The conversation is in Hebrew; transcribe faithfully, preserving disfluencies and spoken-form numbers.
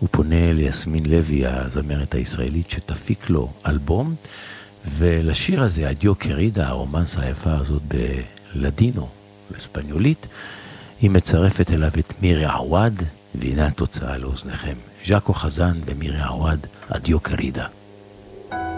הוא פונה ליסמין לוי, הזמרת הישראלית, שתפיק לו אלבום, ולשיר הזה, הדיו קרידה, הרומנס היפה הזאת בלדינו, בספניולית, היא מצרפת אליו את מירי עווד, והנה התוצאה לאוזניכם. ז'אקו חזן ומירי עווד, הדיו קרידה.